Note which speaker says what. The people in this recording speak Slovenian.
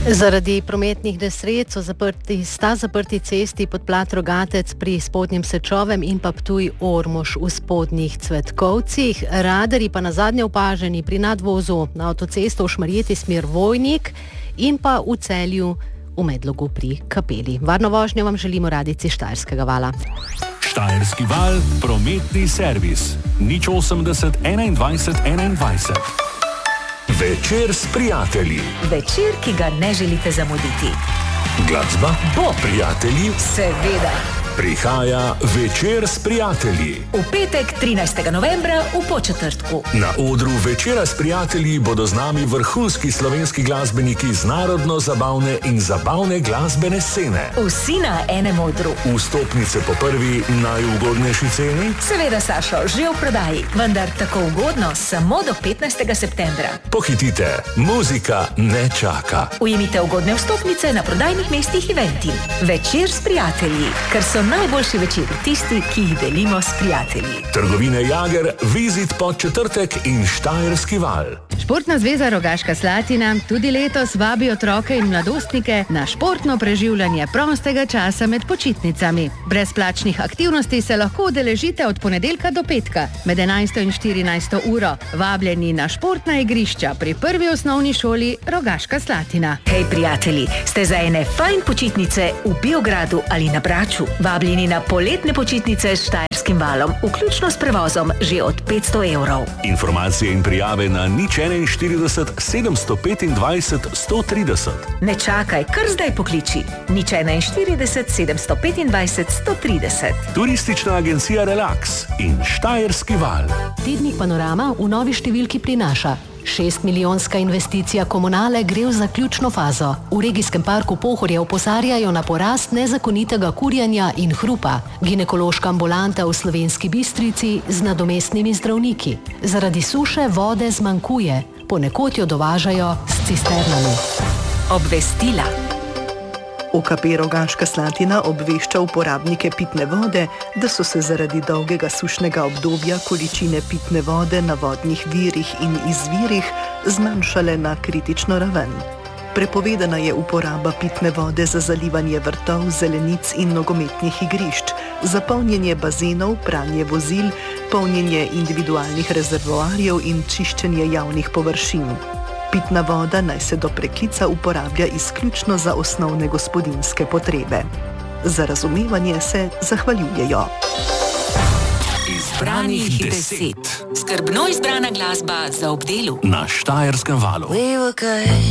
Speaker 1: Zaradi prometnih nesreč sta zaprti cesti Podplat Rogatec pri Spodnjem Sečovem in pa Ptuj-Ormož v Spodnjih Cvetkovcih. Radarji pa nazadnje opaženi pri nadvozu na avtocesto v Šmarjeti smer Vojnik in pa v Celju v Medlogu pri Kapeli. Varno vožnjo vam želimo radijci Štajerskega vala.
Speaker 2: Štajerski val, prometni servis. 080 21 21. Večer s prijatelji.
Speaker 3: Večer, ki ga ne želite zamuditi.
Speaker 2: Glasba?
Speaker 3: Bo.
Speaker 2: Prijatelji?
Speaker 3: Seveda.
Speaker 2: Prihaja Večer s prijatelji.
Speaker 3: V petek 13. novembra v Podčetrtku.
Speaker 2: Na odru Večera s prijatelji bodo z nami vrhunski slovenski glasbeniki z narodno-zabavne in zabavne glasbene scene.
Speaker 3: Vsi na enem odru.
Speaker 2: Vstopnice po prvi najugodnejši ceni?
Speaker 3: Seveda, Sašo, že v prodaji, vendar tako ugodno samo do 15. septembra.
Speaker 2: Pohitite, muzika ne čaka.
Speaker 3: Ujemite ugodne vstopnice na prodajnih mestih Eventim. Večer s prijatelji, ker so najboljši večeri tisti, ki jih delimo s prijatelji.
Speaker 2: Trgovine Jager, Vizit Podčetrtek in Štajerski val.
Speaker 4: Športna zveza Rogaška Slatina tudi letos vabi otroke in mladostnike na športno preživljanje prostega časa med počitnicami. Brezplačnih aktivnosti se lahko udeležite od ponedeljka do petka med 11. in 14. uro. Vabljeni na športna igrišča pri prvi osnovni šoli Rogaška Slatina.
Speaker 3: Hej prijatelji, ste za ene fajn počitnice v Biogradu ali na Braču? Vabljeni na poletne počitnice s Štajerskim valom, vključno s prevozom že od 500 evrov.
Speaker 2: Informacije in prijave na 041 725 130.
Speaker 3: Ne čakaj, kar zdaj pokliči. 041 725 130.
Speaker 2: Turistična agencija Relax in Štajerski val.
Speaker 1: Tednik Panorama v novi številki prinaša: 6-milijonska investicija Komunale gre v zaključno fazo. V regijskem parku Pohorje opozarjajo na porast nezakonitega kurjenja in hrupa. Ginekološka ambulanta v Slovenski Bistrici z nadomestnimi zdravniki. Zaradi suše vode zmanjkuje, ponekod jo dovažajo s cisternami.
Speaker 3: Obvestila.
Speaker 5: OKP Rogaška Slatina obvešča uporabnike pitne vode, da so se zaradi dolgega sušnega obdobja količine pitne vode na vodnih virih in izvirih zmanjšale na kritično raven. Prepovedana je uporaba pitne vode za zalivanje vrtov, zelenic in nogometnih igrišč, za polnjenje bazenov, pranje vozil, polnjenje individualnih rezervoarjev in čiščenje javnih površin. Pitna voda naj se do preklica uporablja izključno za osnovne gospodinjske potrebe. Za razumevanje se zahvaljujejo.
Speaker 3: Izbranih 10. Skrbno izbrana glasba za ob delu
Speaker 2: na Štajerskem valu.